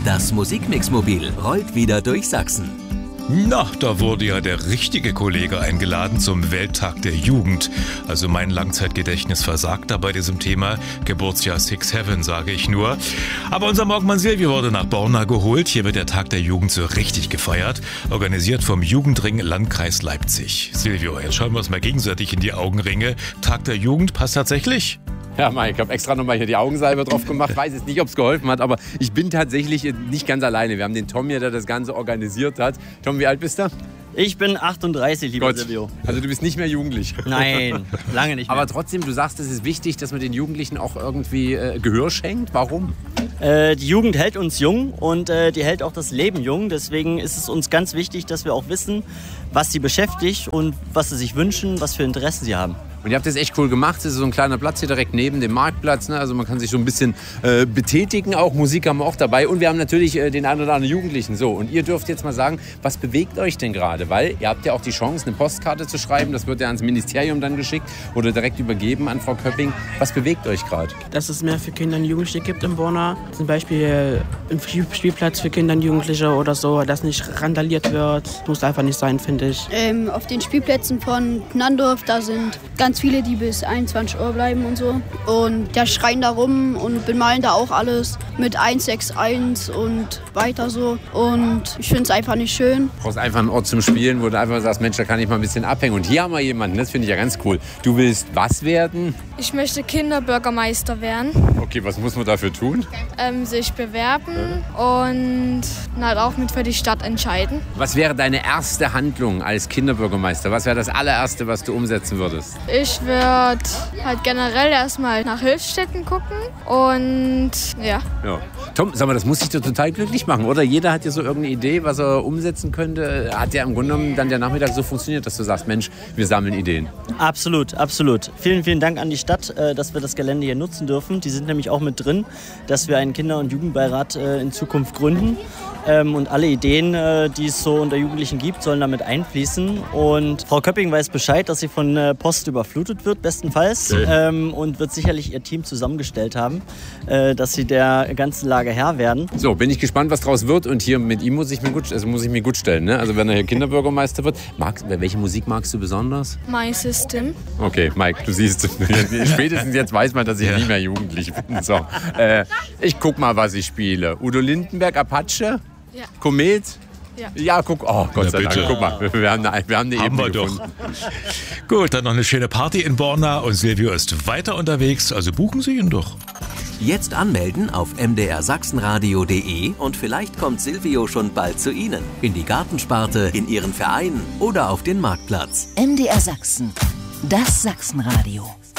Das Musikmix-Mobil rollt wieder durch Sachsen. Na, da wurde ja der richtige Kollege eingeladen zum Welttag der Jugend. Also mein Langzeitgedächtnis versagt da bei diesem Thema. Geburtsjahr Six Heaven, sage ich nur. Aber unser Morgmann Silvio wurde nach Borna geholt. Hier wird der Tag der Jugend so richtig gefeiert. Organisiert vom Jugendring Landkreis Leipzig. Silvio, jetzt schauen wir uns mal gegenseitig in die Augenringe. Tag der Jugend passt tatsächlich? Ja, Mike, ich habe extra nochmal hier die Augensalbe drauf gemacht. Weiß jetzt nicht, ob es geholfen hat, aber ich bin tatsächlich nicht ganz alleine. Wir haben den Tom hier, der das Ganze organisiert hat. Tom, wie alt bist du? Ich bin 38, lieber Silvio. Also du bist nicht mehr jugendlich. Nein, lange nicht mehr. Aber trotzdem, du sagst, es ist wichtig, dass man den Jugendlichen auch irgendwie Gehör schenkt. Warum? Die Jugend hält uns jung und die hält auch das Leben jung. Deswegen ist es uns ganz wichtig, dass wir auch wissen, was sie beschäftigt und was sie sich wünschen, was für Interessen sie haben. Und ihr habt das echt cool gemacht. Es ist so ein kleiner Platz hier direkt neben dem Marktplatz. Ne? Also man kann sich so ein bisschen betätigen. Auch Musik haben wir auch dabei. Und wir haben natürlich den einen oder anderen Jugendlichen. So, und ihr dürft jetzt mal sagen, was bewegt euch denn gerade? Weil ihr habt ja auch die Chance, eine Postkarte zu schreiben. Das wird ja ans Ministerium dann geschickt oder direkt übergeben an Frau Köpping. Was bewegt euch gerade? Dass es mehr für Kinder und Jugendliche gibt in Borna. Zum Beispiel ein Spielplatz für Kinder und Jugendliche oder so, dass nicht randaliert wird. Muss einfach nicht sein, finde ich. Auf den Spielplätzen von Pnandorf, da sind ganz viele, die bis 21 Uhr bleiben und so. Und da schreien da rum und bemalen da auch alles mit 161 und weiter so. Und ich finde es einfach nicht schön. Du brauchst einfach einen Ort zum Spielen, wo du einfach sagst, Mensch, da kann ich mal ein bisschen abhängen. Und hier haben wir jemanden, das finde ich ja ganz cool. Du willst was werden? Ich möchte Kinderbürgermeister werden. Okay, was muss man dafür tun? Sich bewerben und halt auch mit für die Stadt entscheiden. Was wäre deine erste Handlung als Kinderbürgermeister? Was wäre das allererste, was du umsetzen würdest? Ich würde halt generell erstmal nach Hilfsstätten gucken und ja. Tom, sag mal, das muss dich doch total glücklich machen, oder? Jeder hat ja so irgendeine Idee, was er umsetzen könnte. Hat ja im Grunde genommen dann der Nachmittag so funktioniert, dass du sagst, Mensch, wir sammeln Ideen. Absolut, absolut. Vielen, vielen Dank an die Stadt, dass wir das Gelände hier nutzen dürfen. Die sind nämlich auch mit drin, dass wir einen Kinder- und Jugendbeirat in Zukunft gründen. Und alle Ideen, die es so unter Jugendlichen gibt, sollen damit einfließen. Und Frau Köpping weiß Bescheid, dass sie von Post überflutet wird, bestenfalls. Und wird sicherlich ihr Team zusammengestellt haben, dass sie der ganzen Lage Herr werden. So, bin ich gespannt, was draus wird. Und hier mit ihm muss ich mich gut stellen. Ne? Also wenn er hier Kinderbürgermeister wird. Welche Musik magst du besonders? My System. Okay, Mike, du siehst, spätestens jetzt weiß man, dass ich nicht mehr jugendlich bin. So, ich guck mal, was ich spiele. Udo Lindenberg, Apache? Ja. Komet? Ja. Ja, guck. Oh, Gott sei Dank. Guck mal, wir haben eine Ebene gefunden. Gut, dann noch eine schöne Party in Borna und Silvio ist weiter unterwegs, also buchen Sie ihn doch. Jetzt anmelden auf mdrsachsenradio.de und vielleicht kommt Silvio schon bald zu Ihnen. In die Gartensparte, in Ihren Verein oder auf den Marktplatz. MDR Sachsen, das Sachsenradio.